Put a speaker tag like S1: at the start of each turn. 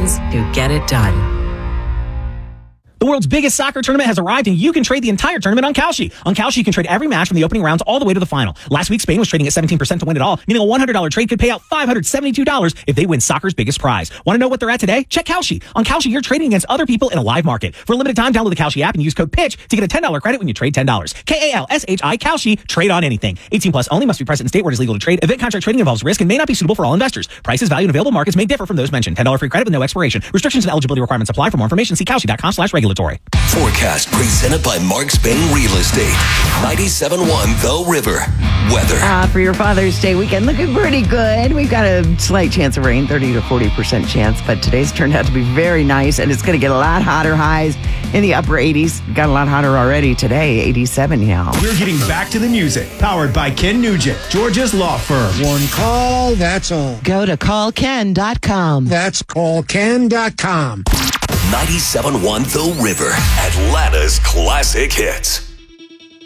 S1: professionals who get it done.
S2: The world's biggest soccer tournament has arrived, and you can trade the entire tournament on Kalshi. On Kalshi, you can trade every match from the opening rounds all the way to the final. Last week, Spain was trading at 17% to win it all, meaning a $100 trade could pay out $572 if they win soccer's biggest prize. Want to know what they're at today? Check Kalshi. On Kalshi, you're trading against other people in a live market. For a limited time, download the Kalshi app and use code PITCH to get a $10 credit when you trade $10. Kalshi, Kalshi, trade on anything. 18 plus only, must be present in state where it is legal to trade. Event contract trading involves risk and may not be suitable for all investors. Prices, value, and available markets may differ from those mentioned. $10 free credit with no expiration. Restrictions and eligibility requirements apply. For more information, see kalshi.com/regulatory.
S3: Forecast presented by Mark Spain Real Estate. 97.1 The River. Weather.
S4: For your Father's Day weekend, looking pretty good. We've got a slight chance of rain, 30 to 40% chance, but today's turned out to be very nice, and it's going to get a lot hotter, highs in the upper 80s. Got a lot hotter already today, 87 now.
S5: We're getting back to the music, powered by Ken Nugent, Georgia's law firm.
S6: One call, that's all.
S4: Go to callken.com.
S6: That's callken.com.
S3: 97.1 The River, Atlanta's classic hits.